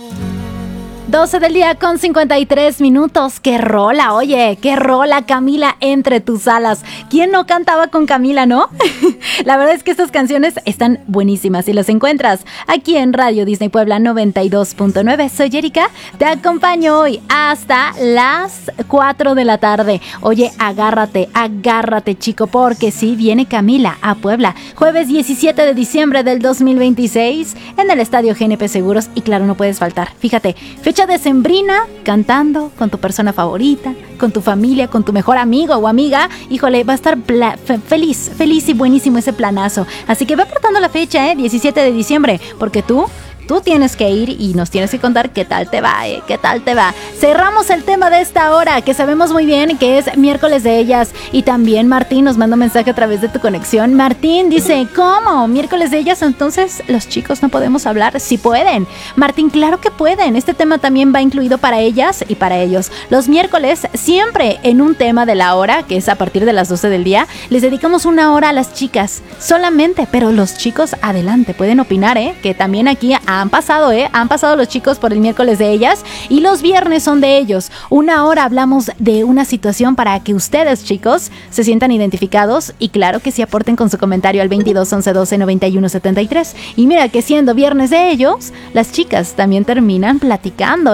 12 del día con 53 minutos. ¡Qué rola! Oye, ¡qué rola! Camila, Entre tus alas. ¿Quién no cantaba con Camila, no? La verdad es que estas canciones están buenísimas y las encuentras aquí en Radio Disney Puebla 92.9. Soy Erika, te acompaño hoy hasta las 4 de la tarde. Oye, agárrate, chico, porque sí viene Camila a Puebla. Jueves 17 de diciembre del 2026 en el Estadio GNP Seguros y claro, no puedes faltar. Fíjate, fecha decembrina, cantando con tu persona favorita, con tu familia, con tu mejor amigo o amiga. Híjole, va a estar feliz y buenísimo ese planazo. Así que ve apartando la fecha, 17 de diciembre, porque tú tienes que ir y nos tienes que contar qué tal te va, qué tal te va. Cerramos el tema de esta hora, que sabemos muy bien que es miércoles de ellas. Y también Martín nos manda un mensaje a través de tu conexión. Martín dice, ¿cómo? ¿Miércoles de ellas? Entonces, ¿los chicos no podemos hablar? Sí pueden. Martín, claro que pueden. Este tema también va incluido para ellas y para ellos. Los miércoles, siempre en un tema de la hora, que es a partir de las 12 del día, les dedicamos una hora a las chicas. Solamente, pero los chicos, adelante, pueden opinar, que también aquí han pasado los chicos por el miércoles de ellas y los viernes son de ellos. Una hora hablamos de una situación para que ustedes, chicos, se sientan identificados y claro que sí aporten con su comentario al 22 11 12 91 73. Y mira que siendo viernes de ellos, las chicas también terminan platicando,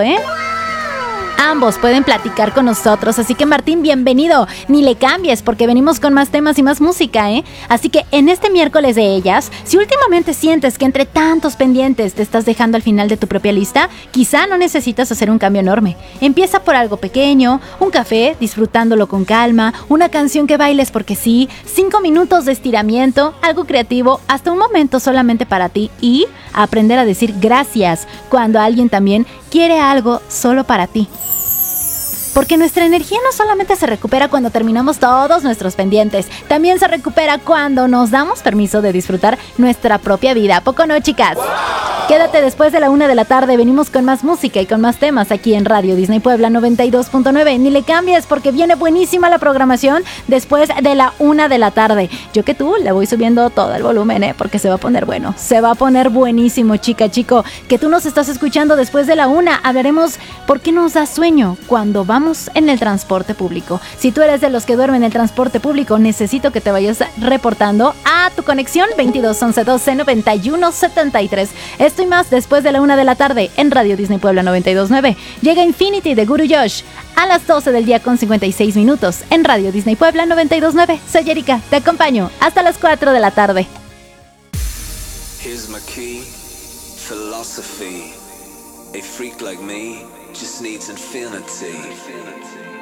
Ambos pueden platicar con nosotros, así que Martín, bienvenido, ni le cambies porque venimos con más temas y más música, Así que en este miércoles de ellas, si últimamente sientes que entre tantos pendientes te estás dejando al final de tu propia lista, quizá no necesitas hacer un cambio enorme. Empieza por algo pequeño, un café, disfrutándolo con calma, una canción que bailes porque sí, 5 minutos de estiramiento, algo creativo, hasta un momento solamente para ti y aprender a decir gracias cuando alguien también quiere algo solo para ti. Porque nuestra energía no solamente se recupera cuando terminamos todos nuestros pendientes, también se recupera cuando nos damos permiso de disfrutar nuestra propia vida. ¿A poco no, chicas? Quédate después de la 1 de la tarde, venimos con más música y con más temas aquí en Radio Disney Puebla 92.9. Ni le cambies porque viene buenísima la programación después de la 1 de la tarde. Yo que tú le voy subiendo todo el volumen, porque se va a poner bueno. Se va a poner buenísimo, chica, chico. Que tú nos estás escuchando después de la 1. Hablaremos por qué nos da sueño cuando vamos en el transporte público. Si tú eres de los que duermen en el transporte público, necesito que te vayas reportando a tu conexión 22 11 12 91 73. Esto y más después de la 1 de la tarde en Radio Disney Puebla 92.9. Llega Infinity de Guru Josh a las 12 del día con 56 minutos en Radio Disney Puebla 92.9. Soy Erika, te acompaño hasta las 4 de la tarde. Here's my key, philosophy. A freak like me just needs infinity.